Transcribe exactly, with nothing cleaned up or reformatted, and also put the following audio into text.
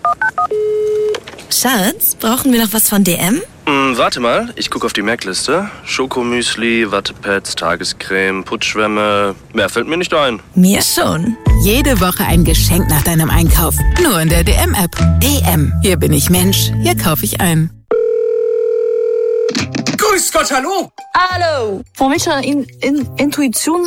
Schatz, brauchen wir noch was von D M? Hm, warte mal, ich gucke auf die Merkliste. Schokomüsli, Wattepads, Tagescreme, Putzschwämme. Mehr fällt mir nicht ein. Mir schon. Jede Woche ein Geschenk nach deinem Einkauf. Nur in der D M-App. D M. Hier bin ich Mensch. Hier kaufe ich ein. Grüß Gott, hallo! Hallo! Von welcher in, in, Intuition